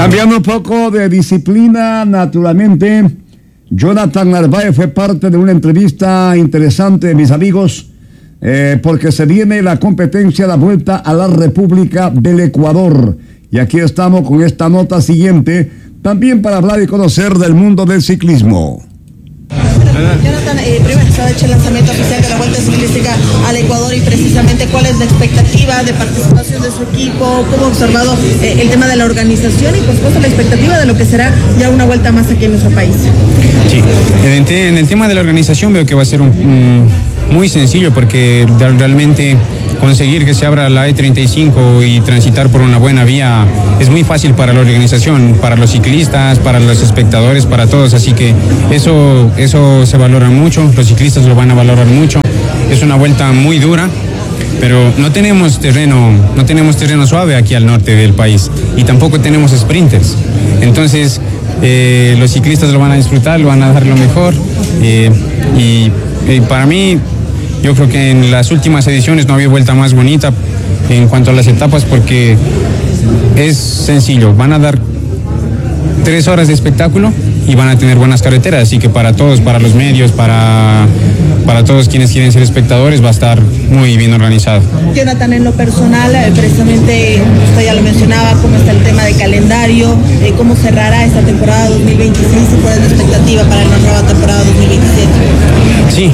Cambiando un poco de disciplina, naturalmente, Jonathan Narváez fue parte de una entrevista interesante, mis amigos, porque se viene la competencia, la Vuelta a la República del Ecuador. Y aquí estamos con esta nota siguiente, también para hablar y conocer del mundo del ciclismo. Jonathan, primero se ha hecho el lanzamiento oficial de la Vuelta Ciclística al Ecuador y precisamente cuál es la expectativa de participación de su equipo, cómo ha observado el tema de la organización y por supuesto la expectativa de lo que será ya una vuelta más aquí en nuestro país. Sí, en el tema de la organización veo que va a ser muy sencillo porque realmente conseguir que se abra la E35 y transitar por una buena vía es muy fácil para la organización, para los ciclistas, para los espectadores, para todos, así que eso se valora mucho, los ciclistas lo van a valorar mucho. Es una vuelta muy dura, pero no tenemos terreno suave aquí al norte del país y tampoco tenemos sprinters. Entonces los ciclistas lo van a disfrutar, lo van a dar lo mejor y para mí, yo creo que en las últimas ediciones no había vuelta más bonita en cuanto a las etapas porque es sencillo, van a dar 3 horas de espectáculo y van a tener buenas carreteras, así que para todos, para los medios, para todos quienes quieren ser espectadores va a estar muy bien organizado. Jonathan, en lo personal, precisamente usted ya lo mencionaba, cómo está el tema de calendario, cómo cerrará esta temporada 2026 y cuál es la expectativa para la nueva temporada 2027. Sí,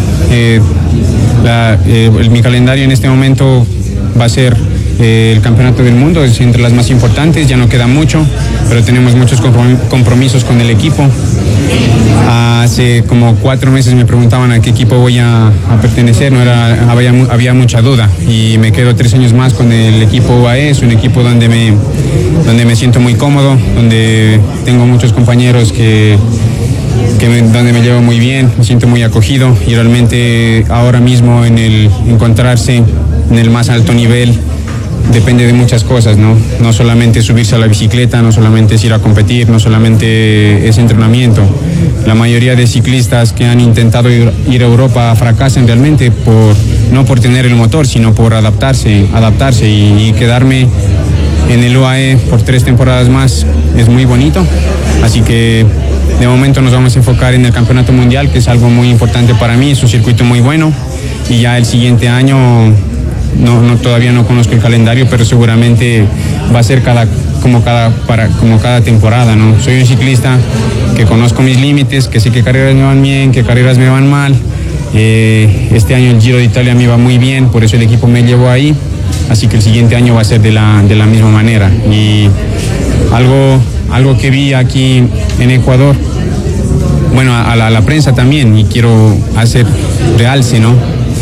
mi calendario en este momento va a ser el Campeonato del Mundo, es entre las más importantes, ya no queda mucho, pero tenemos muchos compromisos con el equipo. Hace como 4 meses me preguntaban a qué equipo voy a pertenecer, había mucha duda y me quedo 3 años más con el equipo UAE, es un equipo donde me siento muy cómodo, donde tengo muchos compañeros donde me llevo muy bien, me siento muy acogido y realmente ahora mismo en el encontrarse en el más alto nivel depende de muchas cosas, ¿no? No solamente subirse a la bicicleta, no solamente es ir a competir, no solamente es entrenamiento. La mayoría de ciclistas que han intentado ir a Europa fracasan realmente no por tener el motor, sino por adaptarse y quedarme en el UAE por 3 temporadas más es muy bonito, así que de momento nos vamos a enfocar en el Campeonato Mundial, que es algo muy importante para mí, es un circuito muy bueno y ya el siguiente año todavía no conozco el calendario, pero seguramente va a ser como cada temporada, ¿no? Soy un ciclista que conozco mis límites, que sé qué carreras me van bien, qué carreras me van mal. Este año el Giro de Italia me iba muy bien, por eso el equipo me llevó ahí, así que el siguiente año va a ser de la misma manera. Y algo que vi aquí en Ecuador, bueno, a la prensa también, y quiero hacer realce, ¿no?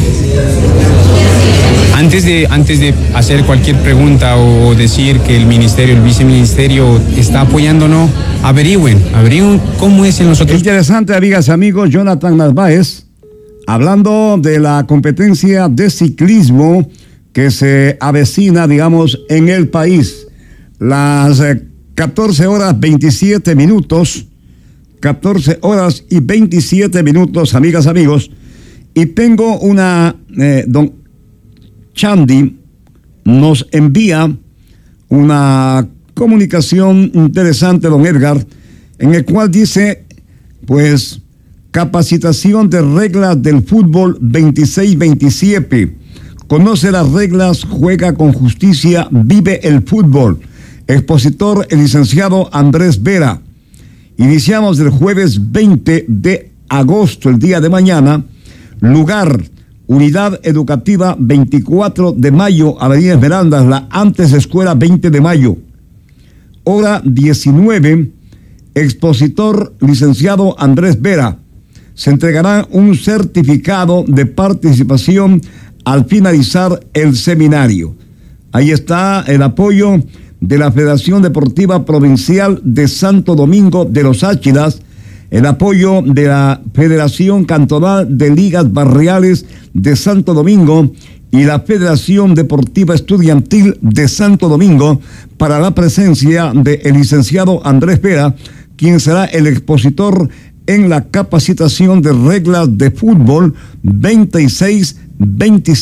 Antes de hacer cualquier pregunta o decir que el viceministerio está apoyándonos, averigüen cómo es en nosotros. Interesante, amigas y amigos, Jonathan Narváez, hablando de la competencia de ciclismo que se avecina, digamos, en el país. Las 14 horas 27 minutos, 14 horas y 27 minutos, amigas, amigos, y tengo don Chandy nos envía una comunicación interesante, don Edgar, en el cual dice, pues, capacitación de reglas del fútbol 26-27. Conoce las reglas, juega con justicia, vive el fútbol. Expositor, el licenciado Andrés Vera. Iniciamos el jueves 20 de agosto, el día de mañana. Lugar, Unidad Educativa 24 de mayo, Avenida Esmeraldas, la antes escuela 20 de mayo. Hora 19, expositor, licenciado Andrés Vera. Se entregará un certificado de participación al finalizar el seminario. Ahí está el apoyo de la Federación Deportiva Provincial de Santo Domingo de los Áchilas, el apoyo de la Federación Cantonal de Ligas Barriales de Santo Domingo y la Federación Deportiva Estudiantil de Santo Domingo para la presencia del licenciado Andrés Vera, quien será el expositor en la capacitación de reglas de fútbol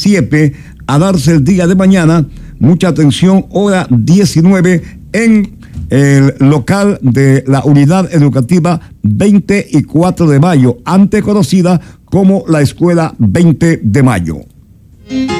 26-27 a darse el día de mañana. Mucha atención, hora 19 en el local de la Unidad Educativa 20 y 4 de Mayo, antes conocida como la Escuela 20 de Mayo.